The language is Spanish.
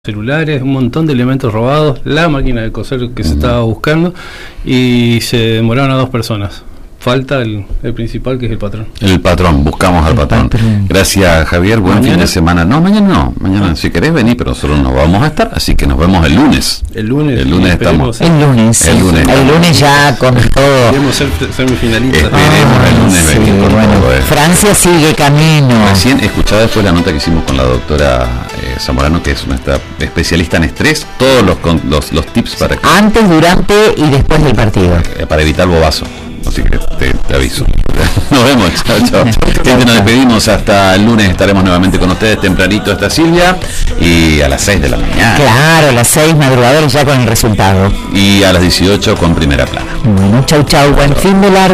celulares, un montón de elementos robados, la máquina de coser que se estaba buscando, y se demoraron a 2 personas. Falta el principal, que es el patrón. El patrón, buscamos al patrón. Gracias, Javier, buen fin de semana. No, mañana si querés venir, pero nosotros no vamos a estar, así que nos vemos el lunes. El lunes estamos. El lunes ya con todo. Queremos ser semifinalistas. Esperemos el lunes venir con todo. Francia sigue camino. Recién escuchaba después la nota que hicimos con la doctora Zamorano, que es nuestra especialista en estrés, todos los tips para que... Antes, durante y después del partido. Para evitar bobazo. Así que te aviso. Nos vemos, chao. Gente, nos despedimos hasta el lunes. Estaremos nuevamente con ustedes tempranito. Está Silvia, y a las 6 de la mañana. Claro, a las 6 madrugadores ya con el resultado. Y a las 18 con Primera Plana. Bueno, chau, buen fin de largo.